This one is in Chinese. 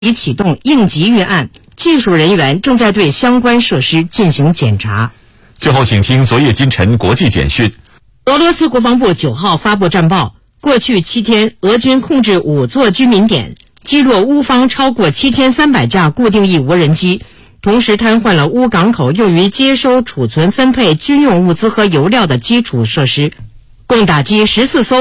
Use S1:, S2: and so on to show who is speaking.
S1: 已启动应急预案，技术人员正在对相关设施进行检查。
S2: 最后，请听昨夜今晨国际简讯。
S1: 俄罗斯国防部9号发布战报，过去7天，俄军控制5座居民点，击落乌方超过7300架固定翼无人机，同时瘫痪了乌港口用于接收、储存、分配军用物资和油料的基础设施，共打击14艘